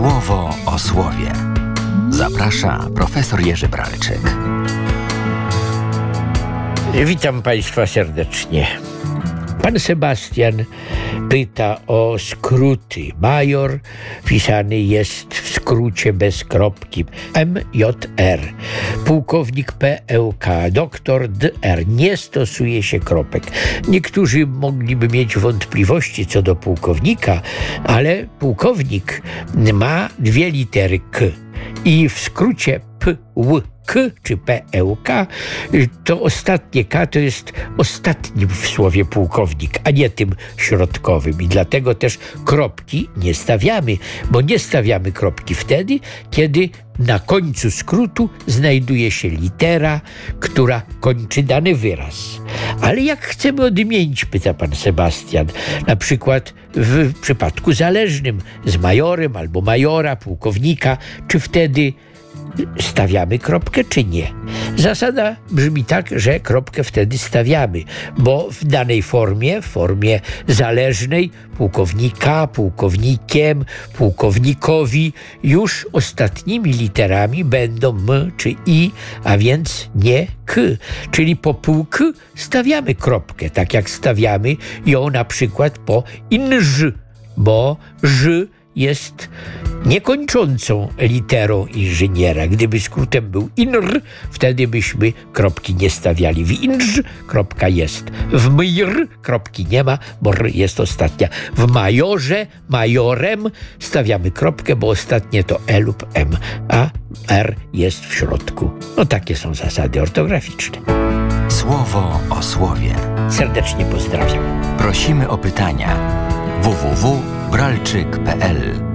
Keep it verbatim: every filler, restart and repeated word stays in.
Słowo o słowie. Zaprasza profesor Jerzy Bralczyk. Witam Państwa serdecznie. Pan Sebastian pyta o skróty. Major pisany jest w skrócie bez kropki. M J R. Pułkownik P E K. Doktor D R. Nie stosuje się kropek. Niektórzy mogliby mieć wątpliwości co do pułkownika, ale pułkownik ma dwie litery K. I w skrócie P Ł K czy P E K, to ostatnie K to jest ostatnim w słowie pułkownik, a nie tym środkowym. I dlatego też kropki nie stawiamy, bo nie stawiamy kropki wtedy, kiedy na końcu skrótu znajduje się litera, która kończy dany wyraz. Ale jak chcemy odmienić, pyta pan Sebastian, na przykład w przypadku zależnym z majorem albo majora, pułkownika, czy wtedy stawiamy kropkę, czy nie? Zasada brzmi tak, że kropkę wtedy stawiamy, bo w danej formie, w formie zależnej, pułkownika, pułkownikiem, pułkownikowi, już ostatnimi literami będą m czy i, a więc nie k. Czyli po pułk stawiamy kropkę, tak jak stawiamy ją na przykład po inż, bo ż jest niekończącą literą inżyniera. Gdyby skrótem był inr, wtedy byśmy kropki nie stawiali. W inż kropka jest. W mjr kropki nie ma, bo r jest ostatnia. W majorze, majorem stawiamy kropkę, bo ostatnie to e lub m, a r jest w środku. No takie są zasady ortograficzne. Słowo o słowie. Serdecznie pozdrawiam. Prosimy o pytania. w w w kropka bralczyk kropka p l